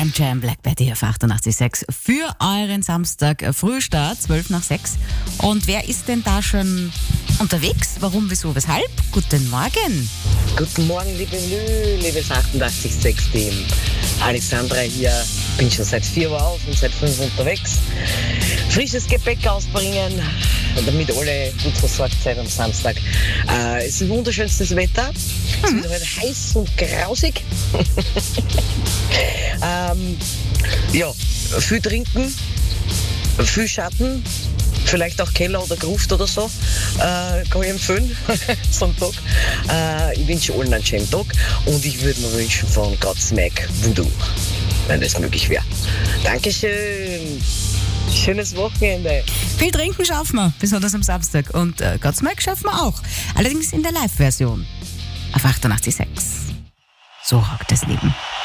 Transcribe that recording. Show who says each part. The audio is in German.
Speaker 1: Slam Jam Black Betty auf 88.6 für euren Samstag Frühstart, 12 nach 6. Und wer ist denn da schon unterwegs? Warum, wieso, weshalb? Guten Morgen.
Speaker 2: Guten Morgen, liebe Lü, liebes 88.6-Team. Alexandra hier, bin schon seit 4 Uhr auf und seit 5 unterwegs. Frisches Gepäck ausbringen, damit alle gut versorgt seid am Samstag. Es ist wunderschönstes Wetter. Es wird heute heiß und grausig. Ja, viel trinken, viel Schatten. Vielleicht auch Keller oder Gruft oder so, kann ich empfehlen, so einen Tag. Ich wünsche allen einen schönen Tag und ich würde mir wünschen von Godsmack Voodoo, wenn das möglich wäre. Dankeschön, schönes Wochenende.
Speaker 1: Viel trinken schaffen wir, besonders am Samstag. Und Godsmack schaffen wir auch, allerdings in der Live-Version auf 88.6. So rockt das Leben.